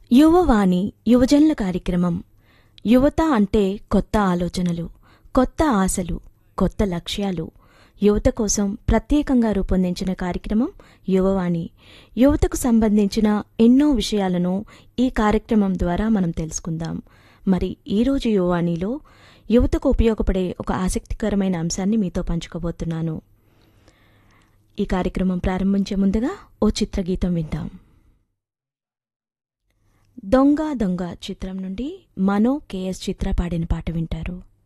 యువవాణి యువజనుల కార్యక్రమం. యువత అంటే కొత్త ఆలోచనలు, కొత్త ఆశలు, కొత్త లక్ష్యాలు. యువత కోసం ప్రత్యేకంగా రూపొందించిన కార్యక్రమం యువవాణి. యువతకు సంబంధించిన ఎన్నో విషయాలను ఈ కార్యక్రమం ద్వారా మనం తెలుసుకుందాం. మరి ఈరోజు యువవాణిలో యువతకు ఉపయోగపడే ఒక ఆసక్తికరమైన అంశాన్ని మీతో పంచుకోబోతున్నాను. ఈ కార్యక్రమం ప్రారంభించే ముందుగా ఓ చిత్రగీతం విందాం. దొంగ దొంగ చిత్రం నుండి మనో కెఎస్ చిత్ర పాడిన పాట వింటారు.